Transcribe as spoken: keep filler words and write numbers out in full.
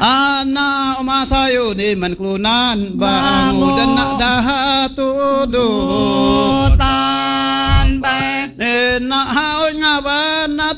Ana umasayo ni man klunan bangu dan nak dahatu do tan bay ne nak haoy nga